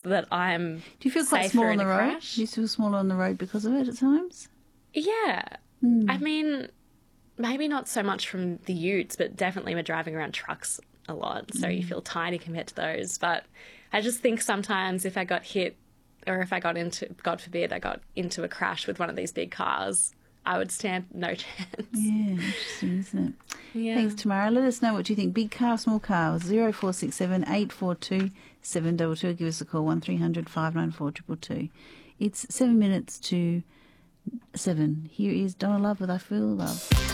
that I'm Do you feel quite safer small on in the a road? crash. Do you feel small on the road because of it at times? Yeah. I mean, maybe not so much from the utes, but definitely we're driving around trucks a lot, so you feel tiny compared to those. But I just think sometimes if I got hit, or if I got into, God forbid, I got into a crash with one of these big cars, I would stand no chance. Yeah, interesting, isn't it? Yeah. Thanks, Tamara. Let us know what you think. Big car, small car, 0467 842 722. Give us a call, 1300 594 222. It's 7 minutes to 7. Here is Donna Love with I Feel Love.